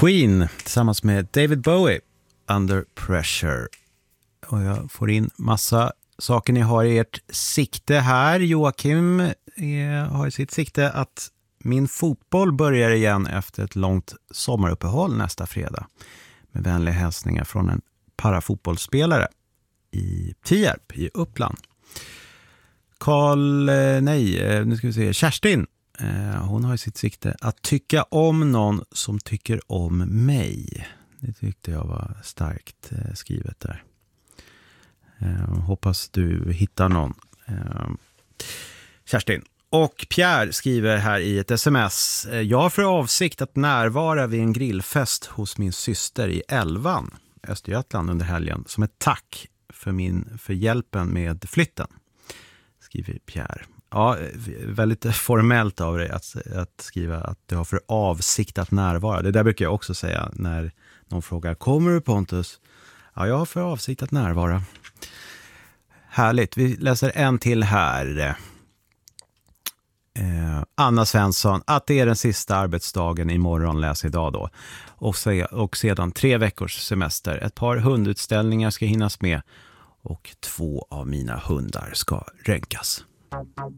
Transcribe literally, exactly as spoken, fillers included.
Queen tillsammans med David Bowie, Under Pressure. Och jag får in massa saker ni har i ert sikte här. Joakim är, har i sitt sikte att min fotboll börjar igen efter ett långt sommaruppehåll nästa fredag. Med vänliga hälsningar från en parafotbollsspelare i Tierp i Uppland. Karl, nej, nu ska vi se, Kerstin. Hon har i sitt sikte att tycka om någon som tycker om mig. Det tyckte jag var starkt skrivet där. Hoppas du hittar någon. Kerstin. Och Pierre skriver här i ett sms. Jag har för avsikt att närvara vid en grillfest hos min syster i Älvan, Östergötland, under helgen. Som ett tack för, min, för hjälpen med flytten. Skriver Pierre. Ja, väldigt formellt av dig att, att skriva att du har för avsikt att närvara. Det där brukar jag också säga när någon frågar, kommer du Pontus? Ja, jag har för avsikt att närvara. Härligt, vi läser en till här. Eh, Anna Svensson, att det är den sista arbetsdagen imorgon, läs idag då. Och, se, och sedan tre veckors semester. Ett par hundutställningar ska hinnas med och två av mina hundar ska röntgas.